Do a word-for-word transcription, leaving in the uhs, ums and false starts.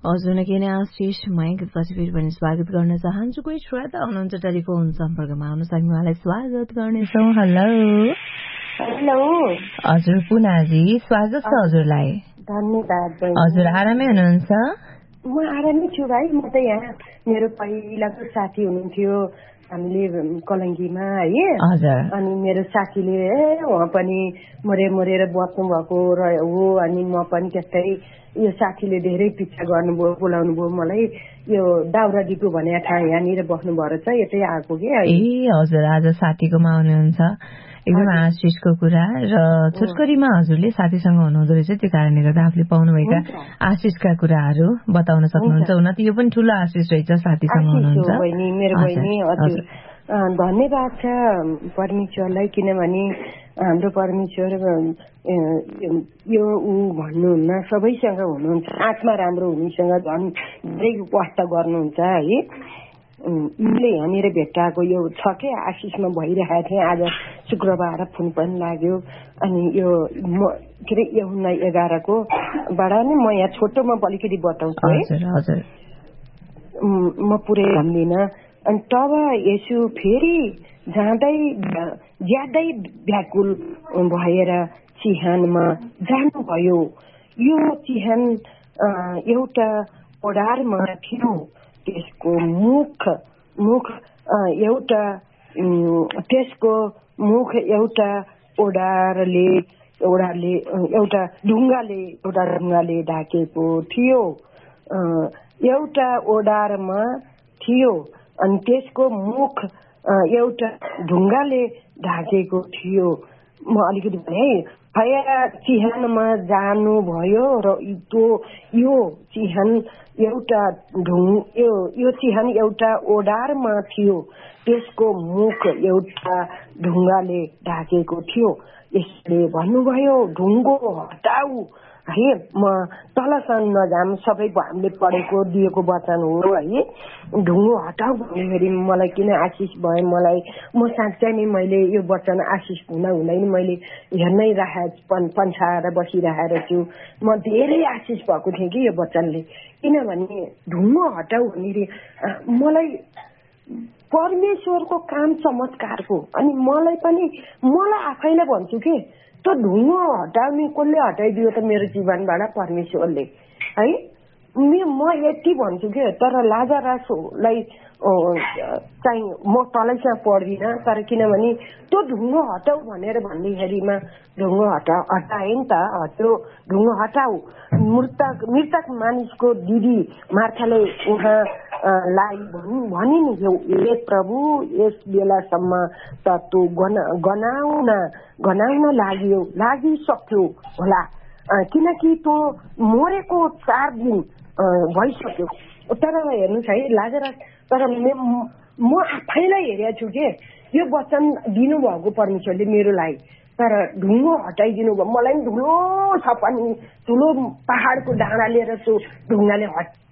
हजुर के नै आशिष माइकपछि फेरि पनि स्वागत गर्न चाहन्छु। कोही श्रोता हुनुहुन्छ टेलिफोन सम्पर्कमा आउनुहोस्, हामी उहाँलाई स्वागत गर्नेछौँ। हेलो हेलो हजुर पुनाजी, स्वागत छ हजुरलाई। धन्यवाद। हजुर आरामै हुनुहुन्छ? म आरामै छु भाइ। म त यहाँ मेरो पहिलाको साथी हुनुहुन्थ्यो हामीले कलङ्गीमा है। हजुर। अनि मेरो साथीले उहाँ पनि मरे मरेर बस्नु भएको हो। अनि म पनि त्यस्तै यो साथीले धेरै पिच्छा गर्नुभयो, बोलाउनु भयो मलाई। यो दाउराडीको भने ठाउँ यहाँनिर बस्नुभयो रहेछ, यतै आएको कि। ए हजुर, आज साथीकोमा आउनुहुन्छ, एकदम आशिषको कुरा। र छोटकरीमा हजुरले साथीसँग हुनुहुँदो रहेछ, त्यो कारणले गर्दा आफूले पाउनुभएका आशिषका कुराहरू बताउन सक्नुहुन्छ। हुन त यो पनि ठुलो आशिष रहेछ, साथीसँग हुनुहुन्छ। मेरो बहिनी हजुर, धन्यवाद छ परमेश्वरलाई, किनभने हाम्रो परमेश्वर यो ऊ भन्नुहुन्न, सबैसँग हुनुहुन्छ। आत्मा राम्रो हुनेसँग झन् धेरै वास्ता गर्नुहुन्छ है। उसले यहाँनिर भेट्टाएको यो छ क्या, आशिषमा भइरहेको थिएँ। आज शुक्रबार फोन पनि लाग्यो। अनि यो म के अरे यहुन्ना एघारको बाट नै म यहाँ छोटोमा अलिकति बताउँछु है, म पुरै भन्दिनँ। अनि तब यसो फेरि जाँदै ज्यादै व्याकुल भएर चिहानमा जानुभयो। यो चिहान एउटा ओडारमा थियो। त्यसको मुख मुख एउटा त्यसको मुख एउटा ओडारले ओडारले एउटा ढुङ्गाले एउटा ढुङ्गाले ढाकेको थियो। एउटा ओडारमा थियो अनि त्यसको मुख एउटा ढुङ्गाले ढाकेको थियो। म अलिकति भने है, चिहानमा जानुभयो र त्यो यो चिहान एउटा ढुङ यो यो चिहान एउटा ओडारमा थियो। त्यसको मुख एउटा ढुङ्गाले ढाकेको थियो। यसले भन्नुभयो, ढुङ्गो हटाऊ है, म तलसम्म नजाम। सबै हामीले पढेको दिएको वचन हो है। ढुङ्गो हटाऊ भन्दाखेरि मलाई किन आशिष भयो, मलाई म साँच्चै नै मैले यो वचन आशिष हुँदा हुँदै नि मैले हेर्नै राखेको पन्छाएर बसिरहेको छु। म धेरै आशिष भएको थिएँ कि यो वचनले, किनभने ढुङ्गो हटाऊ भन्दाखेरि मलाई परमेश्वरको काम चमत्कारको। अनि मलाई पनि मलाई आफैलाई भन्छु कि त्यो ढुङ्गो हटाउने कसले हटाइदियो त मेरो जीवनबाट? परमेश्वरले है। म यति भन्छु कि तर लाजरसलाई चाहिँ म तलैसँग पढ्दिनँ, तर किनभने त्यो ढुङ्गो हटाऊ भनेर भन्दाखेरिमा ढुङ्गो हटा हटाए नि त, त्यो ढुङ्गो हटाऊ। मृतक मृतक मानिसको दिदी मार्थाले उहाँ लाई भनि नि, हे प्रभु यस बेलासम्म त तँ गना गनाउन गनाउन लाग्यो लागिसक्यो होला, किनकि तँ मरेको चार दिन भइसक्यो। तर हेर्नुहोस् है लाजरस, तर म आफैलाई हेरेको छु कि यो वचन दिनुभएको परमेश्वरले मेरो लागि। तर ढुङ्गो हटाइदिनु भयो। मलाई पनि ठुलो छ पनि, ठुलो पहाडको डाँडा लिएर त्यो ढुङ्गाले हट